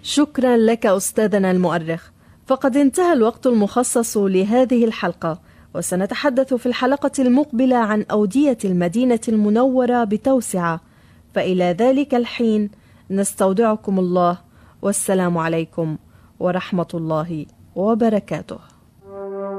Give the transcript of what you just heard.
شكرا لك أستاذنا المؤرخ، فقد انتهى الوقت المخصص لهذه الحلقة، وسنتحدث في الحلقة المقبلة عن أودية المدينة المنورة بتوسعة. فإلى ذلك الحين نستودعكم الله، والسلام عليكم ورحمة الله وبركاته.